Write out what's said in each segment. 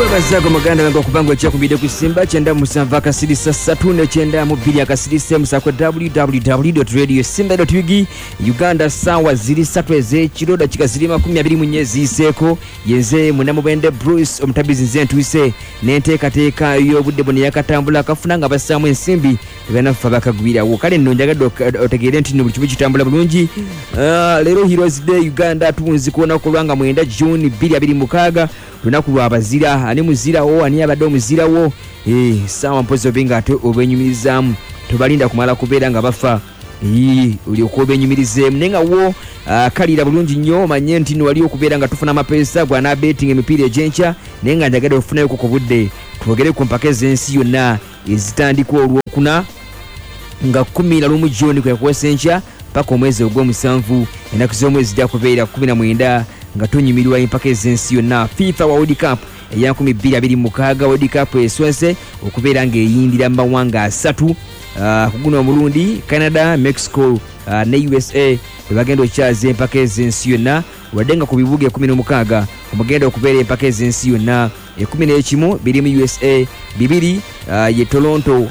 Bazago maganda ngo kubango cha kubide kusimba chenda musanva kasirisa 3 chenda mubili akasirisa musako www.radiosimba.ug Uganda sawa ziri 3 ez'ekiro kikazirima 12 munyezi iseko yenze munamubende Bruce omutabizi nzentwise nenteekateeka y'obudde bone yakatambula akafuna nga basaamu ensimbi banafa bakagwirawo kale nno njagadde otegeere nti buli kimu kitambula bulungi. Leero Heroes Day Uganda tunzi kuona kulwanga mwenda June 2026 lunaku lw'abazira ani muzirawo ani abadde omuzirawo saawa mpozi obenga ate obenyumirizamu tobalinda kumala kubeera nga bafa oli okubenyumirizeemu naye nga wo kalira bulungi nnyo omanye nti wali okubeera nga tufuna amapeesa gwana betting emipiira egy'enkya naye nga njagala ofunayo ku budde twogere ku mpaka ez'ensi yonna ezitandika olwokuna nga 11 June kwe kuwesa enkya paka omwezi ogw'omusanvu ennaku z'omwezi zijja kubeera 19 nga tunyumirwa empaka ez'ensi yonna. FIFA World Cup eya 2026 World Cup eswese okubeera ng'eyindira mu mawanga 3 kuguno omulundi Canada, Mexico ne USA bagenda okyaza empaka ez'ensi yonna wadde nga ku bibuga 16 omugenda okubeera empaka ez'ensi yonna 11 biri mu USA, 2 ye Toronto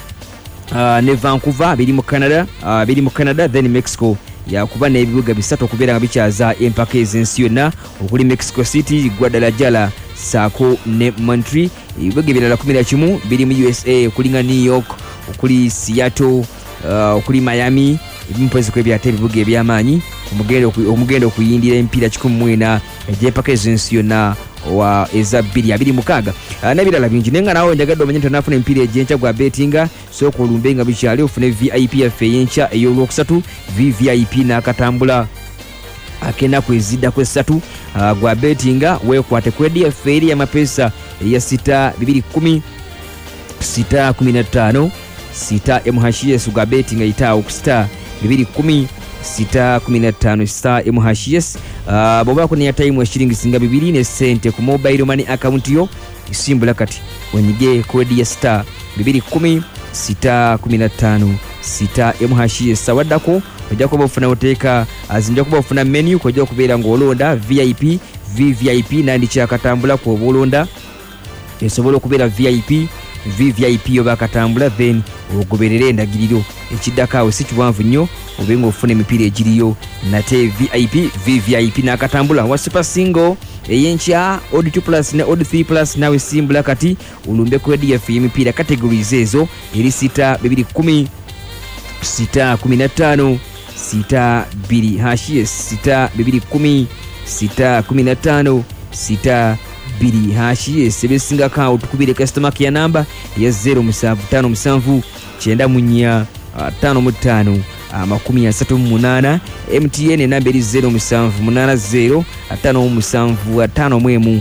ne Vancouver biri mu Canada then Mexico yakuba n'ebibuga 3 okubeera nga bikyaza empaka ez'ensi yonna okuli Mexico City, Guadalajara saako ne Montreal. Ebibuga ebirala 11 biri mu USA okuli nga New York, okuli Seattle, okuli Miami ebimpozi kw'ebyate ebibuga eby'amaanyi omugenda okuyindira emipiira 14 egy'empaka ez'ensi yonna wa eza 2026 n'ebirala bingi naye nga nawe njagadde omanye nti onaafuna emipiira egy'enkya gwa betinga sooka olumbe nga bikyali ofune VIP yaffe ey'enkya ey'olwokusatu VVIP n'akatambula ak'ennaku eziddako 3 gwa betinga weekwate kwedi yaffe eri y'amapeesa eya 6-210 6-15 6 MHS gwa betinga yitaawo ku 6-210 6-15 MHS bw'obaako neya time ya shilingi singa 2 ne sente ku mobile money account yo isimbula kati wenyige kodi ya 210 6-15 6 MHS waddako ojja kuba ofuna oteeka azinja kuba ofuna menu kojja kubeera ng'olonda VIP VVIP nandi kyakatambula ku obolonda esobola okubeera VIP VVIP oba akatambula then ogoberere endagiriro ekiddako awo si kiwanvu nnyo obenga ofuna emipiira egiriyo nate VIP VVIP n'akatambula wa super single ey'enkya odd 2 plus ne odd 3 plus nawe simbula kati olumbe ku EDF y'emipiira categories ezo eri 6-210 6-15 6-2 hashes 6-210 6-15 6-2 hashes ebesinga kawo tukubire customer care number ya 0757 94 55 38 MTN namba eri 0780 57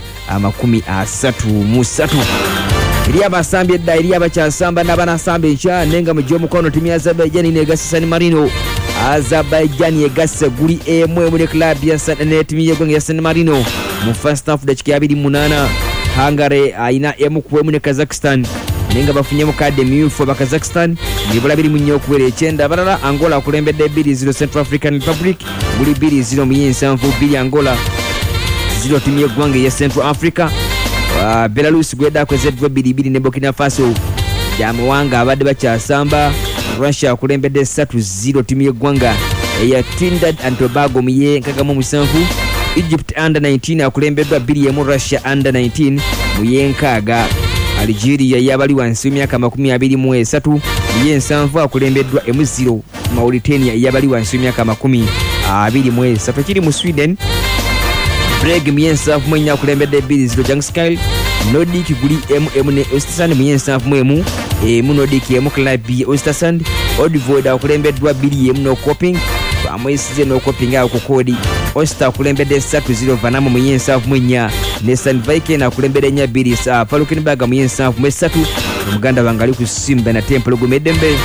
53 eri abasambi edda eri abakyasamba n'abanasamba enkya nenga mu gy'omukono timi Azerbaijan negassa San Marino Azerbaijan egassa guli emu ne club ya timi y'eggwanga ya San Marino mu first half dakika 28 Hungary ayina emu ku emu ne Kazakhstan nenga bafunye mu kade myufu aba Kazakhstan nibula biri munyo okuwera 9 abalala Angola akulembedde 2-0 Central African Republic guli 2-0 mu yensanvu 2 Angola 0 timu y'eggwanga ya Central Africa. Belarus gwedda kwezeddwa 2-2 ne Burkina Faso jamuwanga abadde bakyasamba. Russia akulembedde 3-0 timu y'eggwanga eya Trinidad and Tobago mu yenkagamu 7. Egypt under 19 akulembeddwa 2-1 Russia under 19 mu yenkaaga. Algeria yabali wansi w'emyaka 23 mu yensanvu akulembeddwa 0 Mauritania yabali wansi w'emyaka 23 kiri mu Sweden. Breg mu yensanvu mu ennya akulembedde 2-0 Jangskyle. Nordic guli MM ne Östersund mu yensanvu mu emu Nordic emu club ya Östersund. Odvoda akulembeddwa 2-1 no Coping amwesize no Coping ako kodi. Oster akulembedde 3-0 Vanamo mu yensanvu mu ennya ne Sandviken akulembedde 4-2 Falkenberg mu yensanvu mu 3 omuganda bangali ku Simba na Temple Gumedembe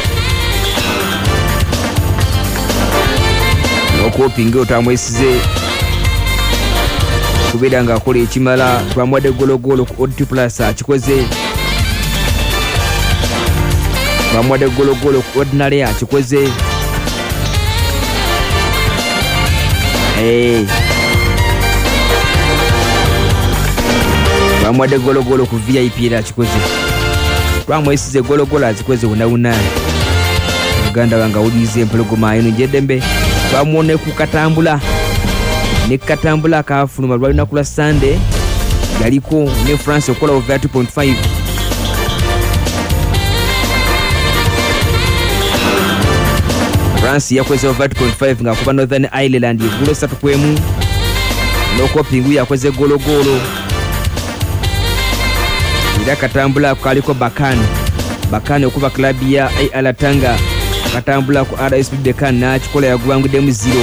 no Coping otamwesize kubeera nga akola ekimala twamuwadde gologolo ku odd 2 plus akikoze twamuwadde gologolo ku ordinary akikoze twamuwadde gologolo ku VIP era akikoze twamwesize gologolo azikoze wunawuna uganda wanga ulize empologoma eno jedembe twamuwone ku katambula ne katambula akafuluma lwalinaku lwa Sunday yaliko ne France okola over 2.5 France yakweze over 2.5 nga kuba Northern Ireland igulu 3-1 n'okopingu yakweze gologolo era katambula kaliko bakani okuba klabu ya AR Tanga katambula ku RSP Bekan n'akikola yagwangudde mu 0